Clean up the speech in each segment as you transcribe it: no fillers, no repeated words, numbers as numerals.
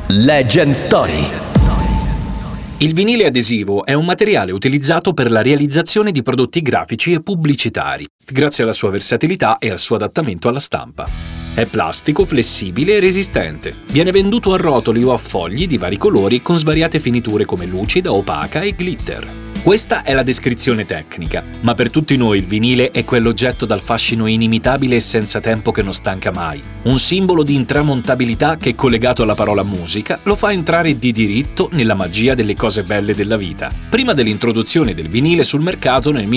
Legend Story. Il vinile adesivo è un materiale utilizzato per la realizzazione di prodotti grafici e pubblicitari, grazie alla sua versatilità e al suo adattamento alla stampa. È plastico, flessibile e resistente. Viene venduto a rotoli o a fogli di vari colori con svariate finiture come lucida, opaca e glitter. Questa è la descrizione tecnica, ma per tutti noi il vinile è quell'oggetto dal fascino inimitabile e senza tempo che non stanca mai. Un simbolo di intramontabilità che, collegato alla parola musica, lo fa entrare di diritto nella magia delle cose belle della vita. Prima dell'introduzione del vinile sul mercato nel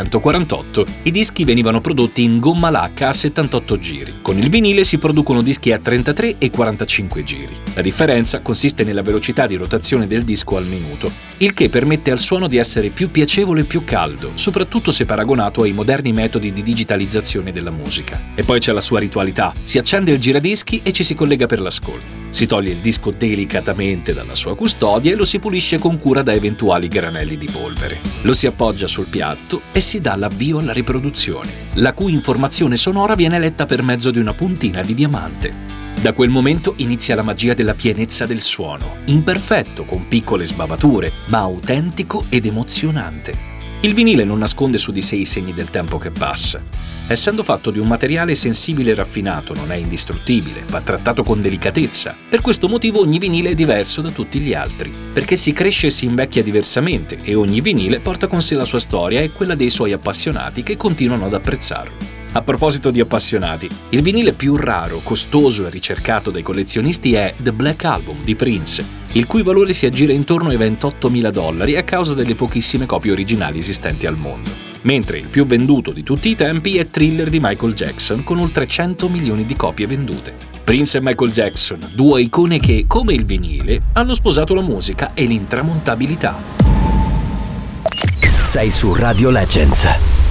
1948, i dischi venivano prodotti in gomma lacca a 78 giri. Con il vinile si producono dischi a 33 e 45 giri. La differenza consiste nella velocità di rotazione del disco al minuto, il che permette al suono di essere più piacevole e più caldo, soprattutto se paragonato ai moderni metodi di digitalizzazione della musica. E poi c'è la sua ritualità: si accende il giradischi e ci si collega per l'ascolto. Si toglie il disco delicatamente dalla sua custodia e lo si pulisce con cura da eventuali granelli di polvere. Lo si appoggia sul piatto e si dà l'avvio alla riproduzione, la cui informazione sonora viene letta per mezzo di una puntina di diamante. Da quel momento inizia la magia della pienezza del suono, imperfetto, con piccole sbavature, ma autentico ed emozionante. Il vinile non nasconde su di sé i segni del tempo che passa. Essendo fatto di un materiale sensibile e raffinato, non è indistruttibile, va trattato con delicatezza. Per questo motivo ogni vinile è diverso da tutti gli altri, perché si cresce e si invecchia diversamente e ogni vinile porta con sé la sua storia e quella dei suoi appassionati che continuano ad apprezzarlo. A proposito di appassionati, il vinile più raro, costoso e ricercato dai collezionisti è The Black Album di Prince, il cui valore si aggira intorno ai $28.000 a causa delle pochissime copie originali esistenti al mondo. Mentre il più venduto di tutti i tempi è Thriller di Michael Jackson, con oltre 100 milioni di copie vendute. Prince e Michael Jackson, due icone che, come il vinile, hanno sposato la musica e l'intramontabilità. Sei su Radio Legends.